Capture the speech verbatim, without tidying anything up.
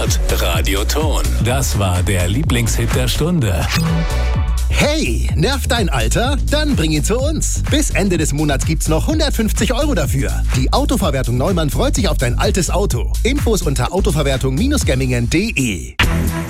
Hört Radioton. Das war der Lieblingshit der Stunde. Hey, nervt dein Alter? Dann bring ihn zu uns. Bis Ende des Monats gibt's noch hundertfünfzig Euro dafür. Die Autoverwertung Neumann freut sich auf dein altes Auto. Infos unter autoverwertung Bindestrich gemmingen punkt de.